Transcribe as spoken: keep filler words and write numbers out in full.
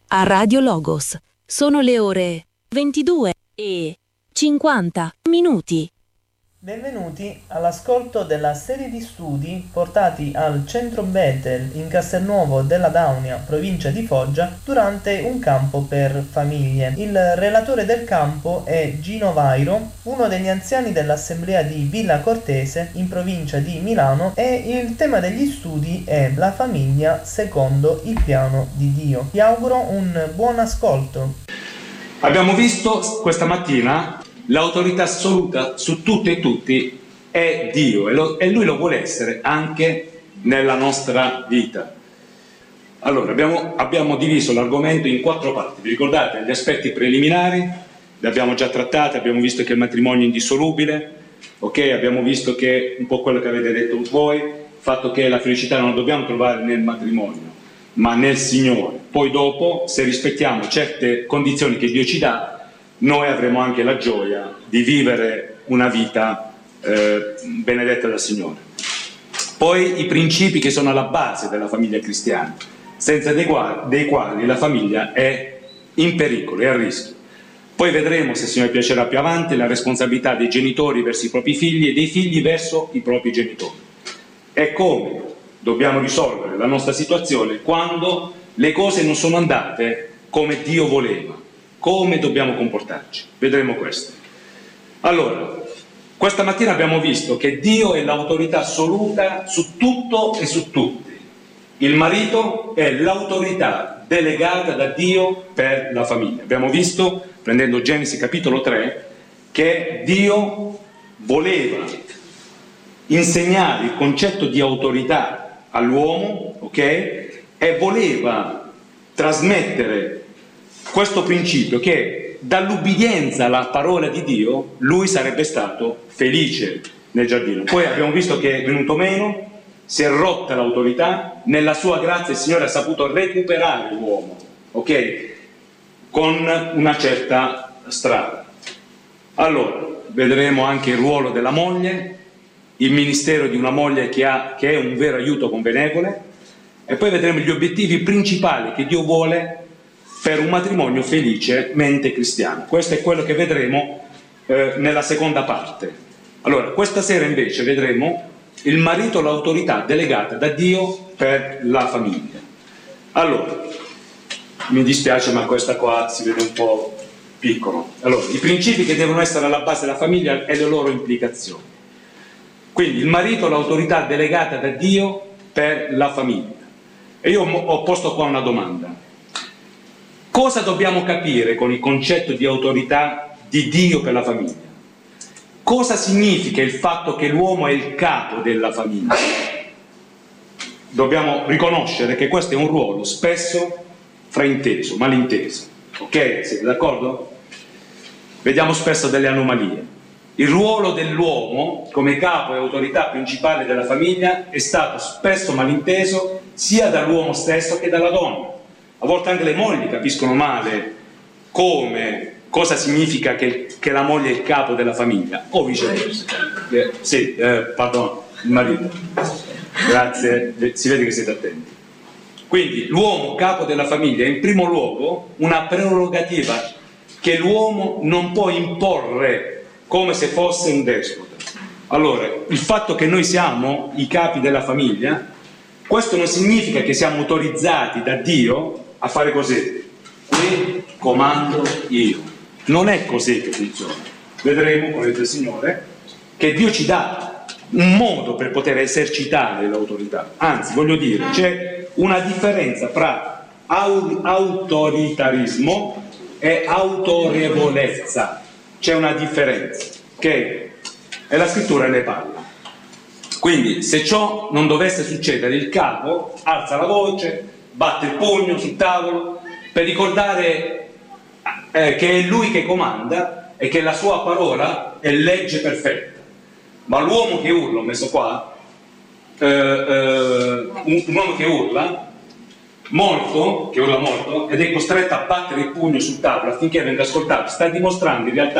a Radio Logos. Sono le ore ventidue e cinquanta minuti. Benvenuti all'ascolto della serie di studi portati al Centro Bethel in Castelnuovo della Daunia, provincia di Foggia, durante un campo per famiglie. Il relatore del campo è Gino Vairo, uno degli anziani dell'assemblea di Villa Cortese in provincia di Milano, e il tema degli studi è la famiglia secondo il piano di Dio. Vi auguro un buon ascolto. Abbiamo visto questa mattina l'autorità assoluta su tutto e tutti è Dio, e, lo, e Lui lo vuole essere anche nella nostra vita. Allora, abbiamo, abbiamo diviso l'argomento in quattro parti. Vi ricordate gli aspetti preliminari? Li abbiamo già trattati, abbiamo visto che il matrimonio è indissolubile, ok? Abbiamo visto che un po' quello che avete detto voi, il fatto che la felicità non la dobbiamo trovare nel matrimonio, ma nel Signore. Poi dopo, se rispettiamo certe condizioni che Dio ci dà, noi avremo anche la gioia di vivere una vita eh, benedetta dal Signore. Poi i principi che sono alla base della famiglia cristiana, senza dei quali, dei quali la famiglia è in pericolo, è a rischio. Poi vedremo, se il Signore piacerà più avanti, la responsabilità dei genitori verso i propri figli e dei figli verso i propri genitori. E come dobbiamo risolvere la nostra situazione quando le cose non sono andate come Dio voleva. Come dobbiamo comportarci? Vedremo questo. Allora, questa mattina abbiamo visto che Dio è l'autorità assoluta su tutto e su tutti. Il marito è l'autorità delegata da Dio per la famiglia. Abbiamo visto, prendendo Genesi capitolo tre, che Dio voleva insegnare il concetto di autorità all'uomo, ok? E voleva trasmettere questo principio che dall'ubbidienza alla parola di Dio lui sarebbe stato felice nel giardino. Poi abbiamo visto che è venuto meno, si è rotta l'autorità, nella sua grazia il Signore ha saputo recuperare l'uomo, ok? Con una certa strada. Allora, vedremo anche il ruolo della moglie, il ministero di una moglie che, ha, che è un vero aiuto convenevole, e poi vedremo gli obiettivi principali che Dio vuole per un matrimonio felicemente cristiano. Questo è quello che vedremo eh, nella seconda parte. Allora, questa sera invece vedremo il marito, l'autorità delegata da Dio per la famiglia. Allora, mi dispiace ma questa qua si vede un po' piccolo. Allora, i principi che devono essere alla base della famiglia e le loro implicazioni. Quindi il marito, l'autorità delegata da Dio per la famiglia. E io ho posto qua una domanda. Cosa dobbiamo capire con il concetto di autorità di Dio per la famiglia? Cosa significa il fatto che l'uomo è il capo della famiglia? Dobbiamo riconoscere che questo è un ruolo spesso frainteso, malinteso. Ok? Siete d'accordo? Vediamo spesso delle anomalie. Il ruolo dell'uomo come capo e autorità principale della famiglia è stato spesso malinteso sia dall'uomo stesso che dalla donna. A volte anche le mogli capiscono male come, cosa significa che, che la moglie è il capo della famiglia, o viceversa. Eh, sì, eh, pardon, il marito. Grazie, si vede che siete attenti. Quindi l'uomo capo della famiglia è in primo luogo una prerogativa che l'uomo non può imporre come se fosse un despota. Allora, il fatto che noi siamo i capi della famiglia, questo non significa che siamo autorizzati da Dio a fare così. Qui comando io. Non è così che funziona. Vedremo, come dice il Signore, che Dio ci dà un modo per poter esercitare l'autorità. Anzi, voglio dire, c'è una differenza fra au- autoritarismo e autorevolezza. C'è una differenza, ok? E la scrittura ne parla. Quindi, se ciò non dovesse succedere, il capo alza la voce, batte il pugno sul tavolo per ricordare eh, che è lui che comanda e che la sua parola è legge perfetta. Ma l'uomo che urla, ho messo qua, eh, eh, un, un uomo che urla molto, che urla molto ed è costretto a battere il pugno sul tavolo affinché venga ascoltato, sta dimostrando in realtà